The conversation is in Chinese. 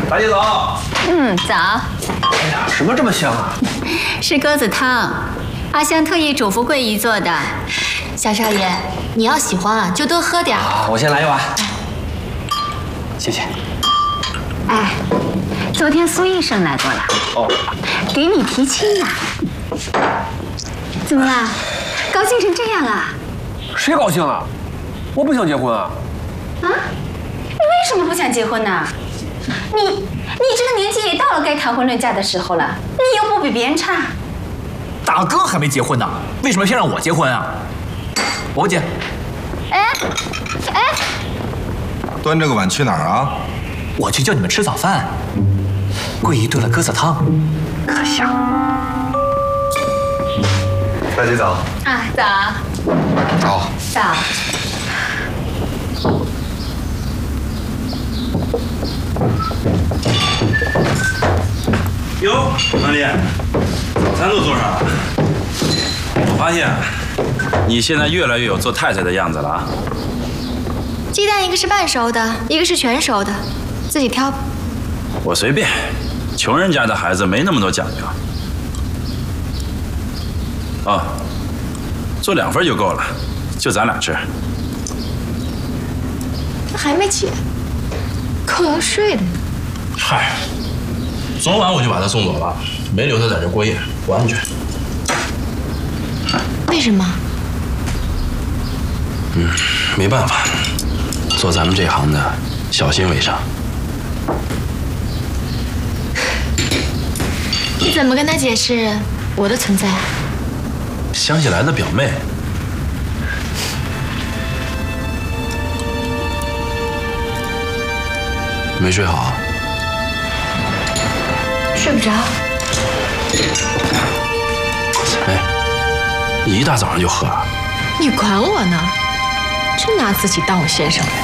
大姐早。 早。 哎呀，什么这么香啊？ 是鸽子汤，阿香特意嘱咐桂姨做的。 小少爷，你要喜欢啊，就多喝点。 我先来一碗。谢谢。 哎，昨天苏医生来过了。 哦。 给你提亲呢。怎么啦？高兴成这样啊？ 谁高兴了？我不想结婚啊。 啊？你为什么不想结婚呢？你这个年纪也到了该谈婚论嫁的时候了，你又不比别人差。 大哥还没结婚呢，为什么偏让我结婚啊？我不结。 哎， 端这个碗去哪儿啊？ 我去叫你们吃早饭。桂姨炖了鸽子汤，可香。 大姐早。 啊，早。 早。 早。 哟，文丽，早餐都做上了。我发现你现在越来越有做太太的样子了啊。 鸡蛋一个是半熟的，一个是全熟的，自己挑吧。 我随便，穷人家的孩子没那么多讲究。哦，做2份就够了，就咱俩吃。 他还没起，够要睡的呢。 嗨，昨晚我就把他送走了，没留他在这过夜，不安全。 为什么？ 没办法，做咱们这行的，小心为上。 你怎么跟他解释我的存在？ 乡下来的表妹。没睡好？ 睡不着。 哎，你一大早上就喝啊？ 你管我呢？真拿自己当我先生了。